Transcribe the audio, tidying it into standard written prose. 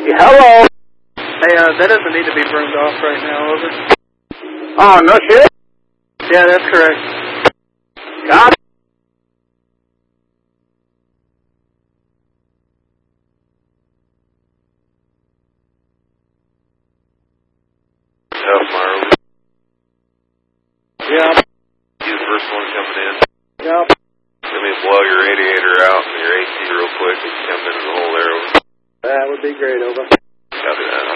Hello. Hey, that doesn't need to be burned off right now, over. Oh, no shit? Yeah, that's correct. God. Marley. Yeah. You the first one coming in. Yeah. Let me blow your radiator out and your AC real quick and come into the hole there. Over. That would be great, over. Copy that.